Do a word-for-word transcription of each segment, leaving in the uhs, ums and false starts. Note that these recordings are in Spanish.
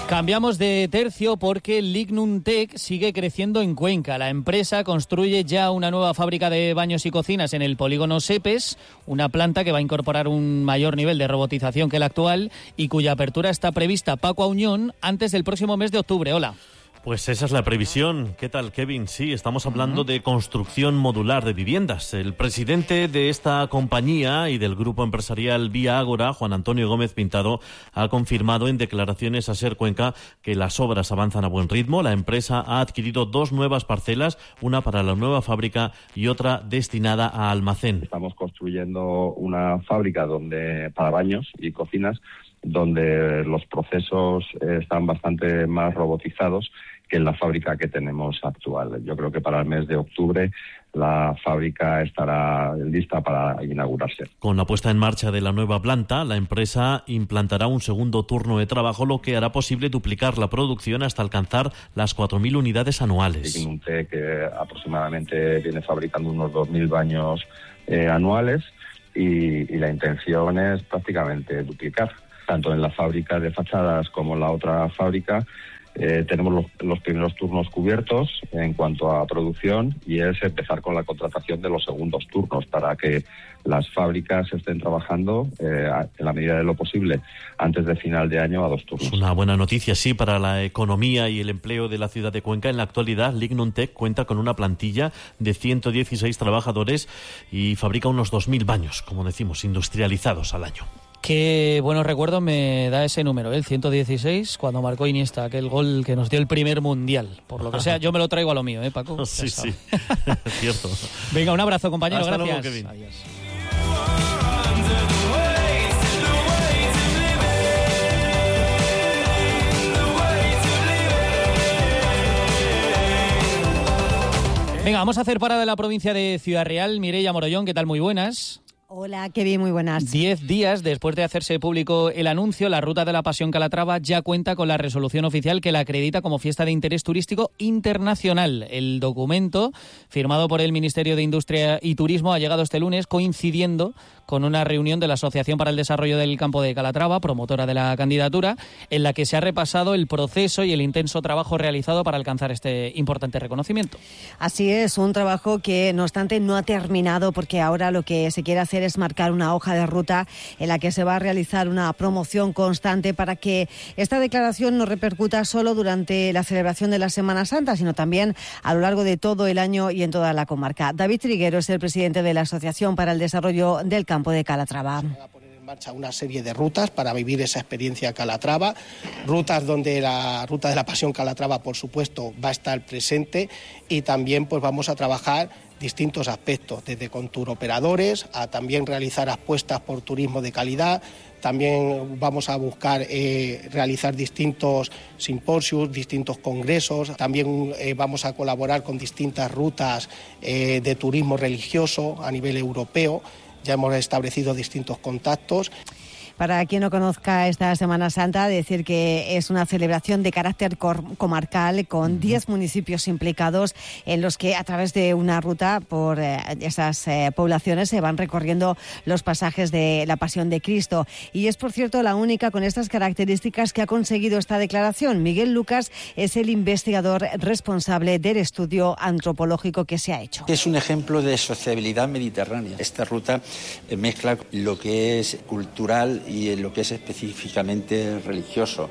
Cambiamos de tercio porque Lignum Tech sigue creciendo en Cuenca. La empresa construye ya una nueva fábrica de baños y cocinas en el polígono Sepes, una planta que va a incorporar un mayor nivel de robotización que el actual y cuya apertura está prevista, Paco Auñón, antes del próximo mes de octubre. Hola. Pues esa es la previsión. ¿Qué tal, Kevin? Sí, estamos hablando de construcción modular de viviendas. El presidente de esta compañía y del grupo empresarial Vía Ágora, Juan Antonio Gómez Pintado, ha confirmado en declaraciones a SER Cuenca que las obras avanzan a buen ritmo. La empresa ha adquirido dos nuevas parcelas, una para la nueva fábrica y otra destinada a almacén. Estamos construyendo una fábrica donde para baños y cocinas donde los procesos están bastante más robotizados que en la fábrica que tenemos actual. Yo creo que para el mes de octubre la fábrica estará lista para inaugurarse. Con la puesta en marcha de la nueva planta, la empresa implantará un segundo turno de trabajo, lo que hará posible duplicar la producción hasta alcanzar las cuatro mil unidades anuales. Lignum Tech que aproximadamente viene fabricando unos dos mil baños eh, anuales y, y la intención es prácticamente duplicar. Tanto en la fábrica de fachadas como en la otra fábrica eh, tenemos los, los primeros turnos cubiertos en cuanto a producción y es empezar con la contratación de los segundos turnos para que las fábricas estén trabajando eh, en la medida de lo posible antes de final de año a dos turnos. Es una buena noticia, sí, para la economía y el empleo de la ciudad de Cuenca. En la actualidad, Lignum Tech cuenta con una plantilla de ciento dieciséis trabajadores y fabrica unos dos mil baños, como decimos, industrializados al año. Qué buenos recuerdos me da ese número, ¿eh? El ciento dieciséis, cuando marcó Iniesta, aquel gol que nos dio el primer mundial. Por lo que sea, yo me lo traigo a lo mío, ¿eh, Paco? Sí, sí, cierto. Venga, un abrazo, compañero, Hasta gracias. Luego, Kevin. Adiós. Venga, vamos a hacer parada de la provincia de Ciudad Real. Mireia Morollón, ¿qué tal? Muy buenas. Hola, Kevin, muy buenas. Diez días después de hacerse público el anuncio, la Ruta de la Pasión Calatrava ya cuenta con la resolución oficial que la acredita como fiesta de interés turístico internacional. El documento, firmado por el Ministerio de Industria y Turismo, ha llegado este lunes coincidiendo con una reunión de la Asociación para el Desarrollo del Campo de Calatrava, promotora de la candidatura, en la que se ha repasado el proceso y el intenso trabajo realizado para alcanzar este importante reconocimiento. Así es, un trabajo que, no obstante, no ha terminado porque ahora lo que se quiere hacer es marcar una hoja de ruta en la que se va a realizar una promoción constante para que esta declaración no repercuta solo durante la celebración de la Semana Santa, sino también a lo largo de todo el año y en toda la comarca. David Triguero es el presidente de la Asociación para el Desarrollo del Campo de Calatrava. Marcha una serie de rutas para vivir esa experiencia Calatrava, rutas donde la Ruta de la Pasión Calatrava, por supuesto, va a estar presente y también pues vamos a trabajar distintos aspectos, desde con turoperadores a también realizar apuestas por turismo de calidad. También vamos a buscar eh, realizar distintos simposios, distintos congresos. También eh, vamos a colaborar con distintas rutas eh, de turismo religioso a nivel europeo. Ya hemos establecido distintos contactos. Para quien no conozca esta Semana Santa, decir que es una celebración de carácter comarcal con diez municipios implicados en los que a través de una ruta por eh, esas eh, poblaciones se van recorriendo los pasajes de la Pasión de Cristo. Y es, por cierto, la única con estas características que ha conseguido esta declaración. Miguel Lucas es el investigador responsable del estudio antropológico que se ha hecho. Es un ejemplo de sociabilidad mediterránea. Esta ruta mezcla lo que es cultural y en lo que es específicamente religioso.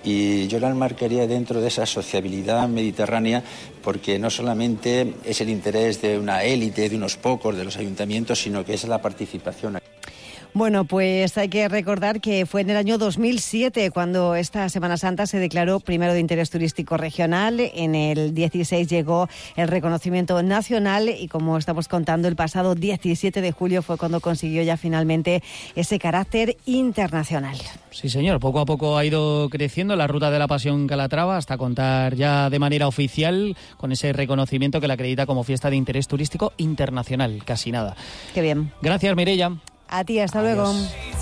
Y yo la enmarcaría dentro de esa sociabilidad mediterránea porque no solamente es el interés de una élite, de unos pocos, de los ayuntamientos, sino que es la participación. Bueno, pues hay que recordar que fue en el año dos mil siete cuando esta Semana Santa se declaró primero de interés turístico regional. En el dieciséis llegó el reconocimiento nacional y, como estamos contando, el pasado diecisiete de julio fue cuando consiguió ya finalmente ese carácter internacional. Sí, señor. Poco a poco ha ido creciendo la Ruta de la Pasión Calatrava hasta contar ya de manera oficial con ese reconocimiento que la acredita como fiesta de interés turístico internacional. Casi nada. Qué bien. Gracias, Mireia. A ti, hasta Adiós. Luego.